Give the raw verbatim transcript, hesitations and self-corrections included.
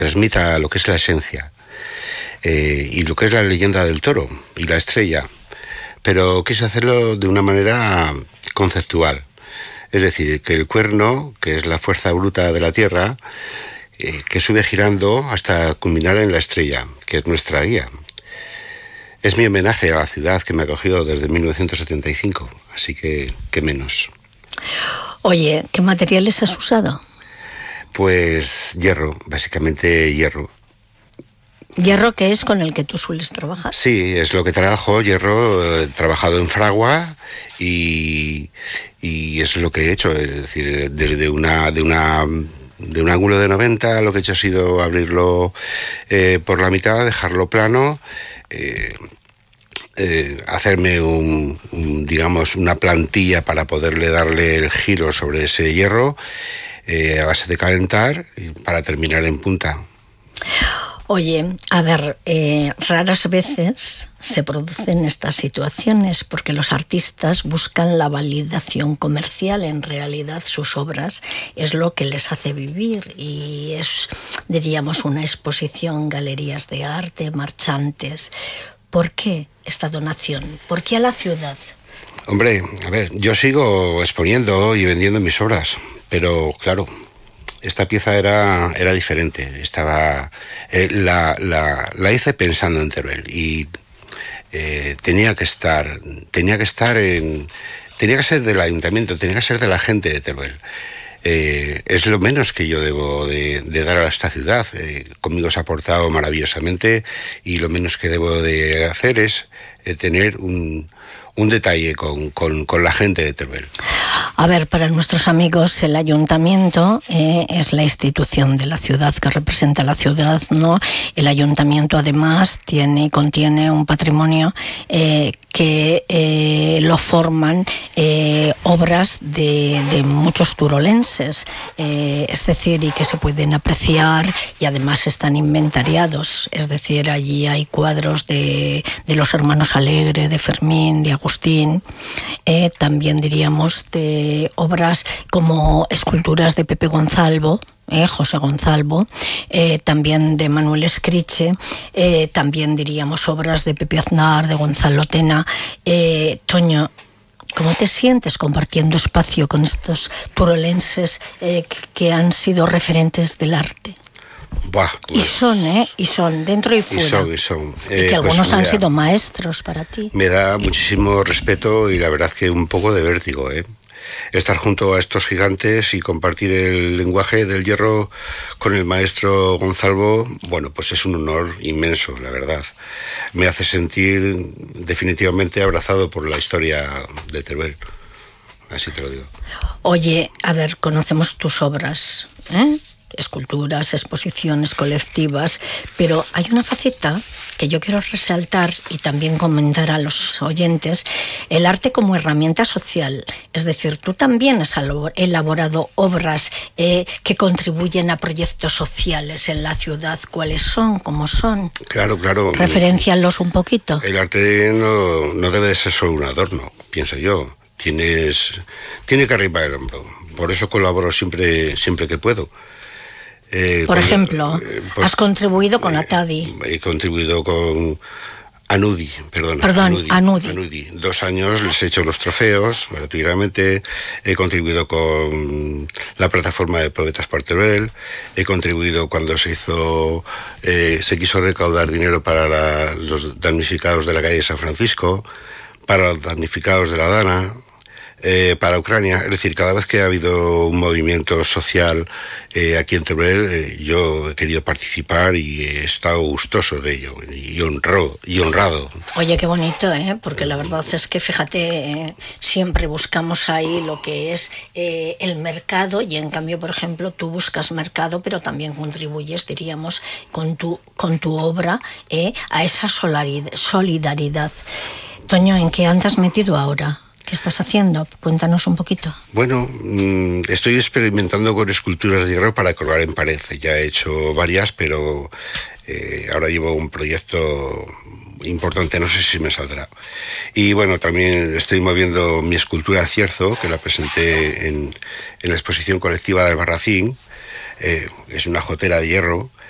transmita lo que es la esencia eh, y lo que es la leyenda del toro y la estrella, pero quise hacerlo de una manera conceptual. Es decir, que el cuerno, que es la fuerza bruta de la Tierra, eh, que sube girando hasta culminar en la estrella, que es nuestra guía. Es mi homenaje a la ciudad que me acogió desde mil novecientos setenta y cinco, así que, ¿qué menos? Oye, ¿qué materiales has usado? Pues hierro, básicamente hierro. ¿Hierro que es con el que tú sueles trabajar? Sí, es lo que trabajo, hierro, he trabajado en fragua y, y es lo que he hecho, es decir, desde una... de una de un ángulo de noventa, lo que he hecho ha sido abrirlo eh, por la mitad, dejarlo plano, eh, eh, hacerme un, un, digamos, una plantilla para poderle darle el giro sobre ese hierro eh, a base de calentar para terminar en punta. Oye, a ver, eh, raras veces se producen estas situaciones porque los artistas buscan la validación comercial. En realidad sus obras es lo que les hace vivir y es, diríamos, una exposición, galerías de arte, marchantes. ¿Por qué esta donación? ¿Por qué a la ciudad? Hombre, a ver, yo sigo exponiendo y vendiendo mis obras, pero claro, esta pieza era, era diferente. Estaba eh, la, la, la hice pensando en Teruel y eh, tenía que estar, tenía que estar en, tenía que ser del ayuntamiento, tenía que ser de la gente de Teruel. Eh, es lo menos que yo debo de, de dar a esta ciudad. Eh, conmigo se ha portado maravillosamente y lo menos que debo de hacer es eh, tener un, un detalle con, con, con la gente de Teruel. A ver, para nuestros amigos, el ayuntamiento eh, es la institución de la ciudad que representa a la ciudad, ¿no? El ayuntamiento además tiene y contiene un patrimonio eh, que eh, lo forman eh, obras de, de muchos turolenses, eh, es decir, y que se pueden apreciar y además están inventariados, es decir, allí hay cuadros de, de los hermanos Alegre, de Fermín, de Agustín, eh, también diríamos de obras como esculturas de Pepe Gonzalvo, Eh, José Gonzalvo, eh, también de Manuel Escriche, eh, también diríamos obras de Pepe Aznar, de Gonzalo Tena. Eh, Toño, ¿cómo te sientes compartiendo espacio con estos turolenses eh, que, que han sido referentes del arte? Buah, pues, y son, ¿eh? Y son, dentro y fuera. Y son, y son. Eh, y que algunos pues, han sido maestros para ti. Me da muchísimo respeto y la verdad que un poco de vértigo, ¿eh? Estar junto a estos gigantes y compartir el lenguaje del hierro con el maestro Gonzalvo, bueno, pues es un honor inmenso, la verdad. Me hace sentir definitivamente abrazado por la historia de Teruel. Así te lo digo. Oye, a ver, conocemos tus obras, ¿eh? Esculturas, exposiciones colectivas, pero hay una faceta que yo quiero resaltar y también comentar a los oyentes: el arte como herramienta social. Es decir, tú también has elaborado obras eh, que contribuyen a proyectos sociales en la ciudad. ¿Cuáles son? ¿Cómo son? Claro, claro. Referéncialos un poquito. El arte no, no debe de ser solo un adorno, pienso yo. Tienes, tiene que arrimar el hombro. Por eso colaboro siempre, siempre que puedo. Eh, Por con, ejemplo, eh, pues, has contribuido con eh, Atadi. He contribuido con Anudi, perdona. Perdón, Anudi, Anudi. Anudi. Dos años les he hecho los trofeos gratuitamente. He contribuido con la plataforma de Poetas por Teruel. He contribuido cuando se hizo, eh, se quiso recaudar dinero para la, los damnificados de la calle San Francisco, para los damnificados de la Dana. Eh, para Ucrania, es decir, cada vez que ha habido un movimiento social eh, aquí en Teruel, eh, yo he querido participar y he estado gustoso de ello y honrado, y honrado. Oye, qué bonito, ¿eh? Porque la verdad es que, fíjate, eh, siempre buscamos ahí lo que es eh, el mercado y en cambio, por ejemplo, tú buscas mercado, pero también contribuyes, diríamos, con tu, con tu obra eh, a esa solidaridad. Toño, ¿en qué andas metido ahora? ¿Qué estás haciendo? Cuéntanos un poquito. Bueno, estoy experimentando con esculturas de hierro para colgar en pared. Ya he hecho varias, pero eh, ahora llevo un proyecto importante, no sé si me saldrá. Y bueno, también estoy moviendo mi escultura Cierzo, que la presenté en, en la exposición colectiva del Barracín. Eh, es una jotera de hierro